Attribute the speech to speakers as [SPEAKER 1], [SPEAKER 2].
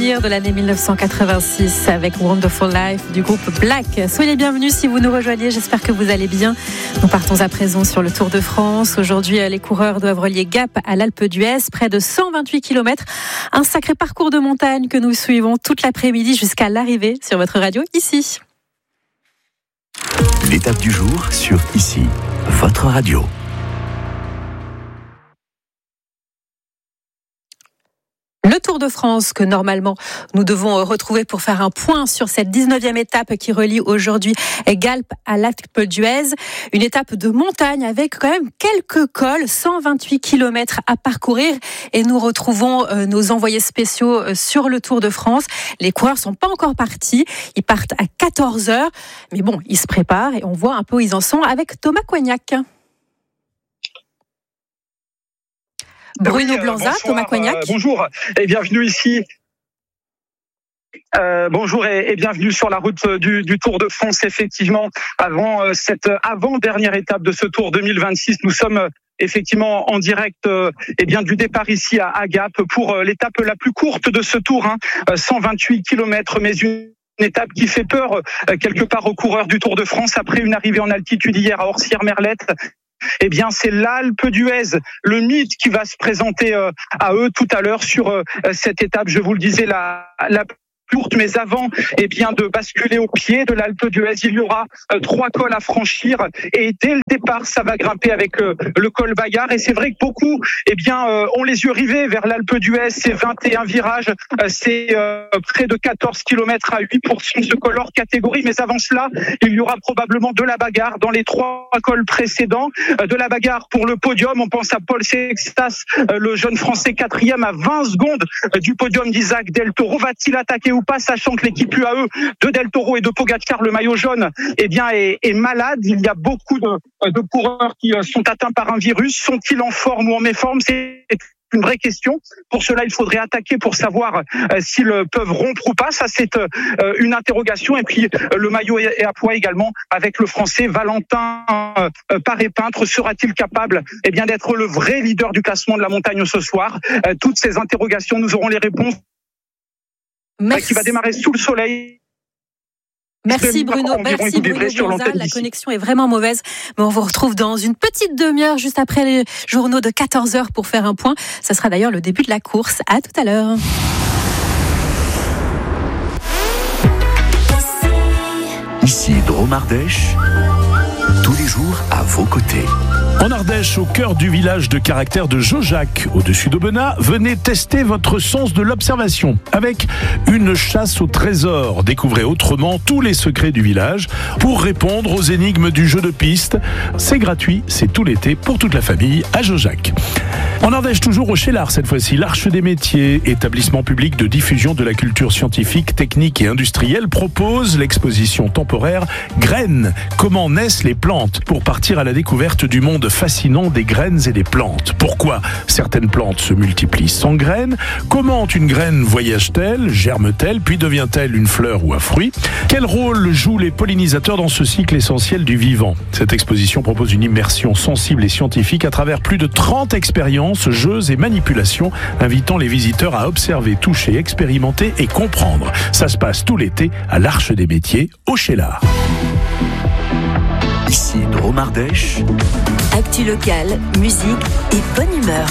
[SPEAKER 1] souvenirs de l'année 1986 avec Wonderful Life du groupe Black. Soyez les bienvenus si vous nous rejoignez, j'espère que vous allez bien. Nous partons à présent sur le Tour de France. Aujourd'hui, les coureurs doivent relier Gap à l'Alpe d'Huez, près de 128 km. Un sacré parcours de montagne que nous suivons toute l'après-midi jusqu'à l'arrivée sur votre radio ici.
[SPEAKER 2] L'étape du jour sur Ici, votre radio.
[SPEAKER 1] Le Tour de France que normalement nous devons retrouver pour faire un point sur cette 19e étape qui relie aujourd'hui Gap à l'Alpe d'Huez. Une étape de montagne avec quand même quelques cols, 128 km à parcourir et nous retrouvons nos envoyés spéciaux sur le Tour de France. Les coureurs sont pas encore partis, ils partent à 14h, mais bon, ils se préparent et on voit un peu où ils en sont avec Thomas Coignac. Bruno Blanza, Thomas Coignac.
[SPEAKER 3] Bonjour et bienvenue ici. Bonjour et bienvenue sur la route du Tour de France. Effectivement, avant cette avant-dernière étape de ce Tour 2026, nous sommes effectivement en direct du départ ici à Gap pour l'étape la plus courte de ce Tour, 128 km, mais une étape qui fait peur quelque part aux coureurs du Tour de France après une arrivée en altitude hier à Orsières-Merlette. Eh bien, c'est l'Alpe d'Huez, le mythe qui va se présenter à eux tout à l'heure sur cette étape. Je vous le disais, la courte, mais avant de basculer au pied de l'Alpe d'Huez, il y aura 3 cols à franchir et dès le départ, ça va grimper avec le col Bagarre. Et c'est vrai que beaucoup ont les yeux rivés vers l'Alpe d'Huez. C'est 21 virages, c'est près de 14 km à 8% ce col hors catégorie. Mais avant cela, il y aura probablement de la bagarre dans les 3 cols précédents. De la bagarre pour le podium. On pense à Paul Sextas, le jeune Français 4e à 20 secondes du podium d'Isaac Del Toro. Va-t-il attaquer ou pas, sachant que l'équipe UAE de Del Toro et de Pogacar, le maillot jaune, est malade. Il y a beaucoup de coureurs qui sont atteints par un virus. Sont-ils en forme ou en méforme? C'est une vraie question. Pour cela, il faudrait attaquer pour savoir s'ils peuvent rompre ou pas. Ça, c'est une interrogation. Et puis, le maillot est à poids également avec le Français Valentin Paré-Peintre. Sera-t-il capable d'être le vrai leader du classement de la montagne ce soir? Toutes ces interrogations, nous aurons les réponses. Qui va démarrer sous le soleil.
[SPEAKER 1] Merci Bruno Blanza, la connexion est vraiment mauvaise, mais on vous retrouve dans une petite demi-heure juste après les journaux de 14h pour faire un point. Ça sera d'ailleurs le début de la course. À tout à l'heure.
[SPEAKER 2] Ici Drôme-Ardèche, tous les jours à vos côtés.
[SPEAKER 4] En Ardèche, au cœur du village de caractère de Jaujac, au-dessus d'Aubenas, venez tester votre sens de l'observation avec une chasse au trésor. Découvrez autrement tous les secrets du village pour répondre aux énigmes du jeu de piste. C'est gratuit, c'est tout l'été pour toute la famille à Jaujac. En Ardèche, toujours au Cheylard, cette fois-ci, l'Arche des Métiers, établissement public de diffusion de la culture scientifique, technique et industrielle, propose l'exposition temporaire Graines. Comment naissent les plantes? Pour partir à la découverte du monde fascinant des graines et des plantes. Pourquoi certaines plantes se multiplient sans graines? Comment une graine voyage-t-elle, germe-t-elle, puis devient-elle une fleur ou un fruit? Quel rôle jouent les pollinisateurs dans ce cycle essentiel du vivant? Cette exposition propose une immersion sensible et scientifique à travers plus de 30 expériences, jeux et manipulations, invitant les visiteurs à observer, toucher, expérimenter et comprendre. Ça se passe tout l'été à l'Arche des Métiers, au Cheylard.
[SPEAKER 2] Ici Drôme-Ardèche.
[SPEAKER 5] Actu locale, musique et bonne humeur.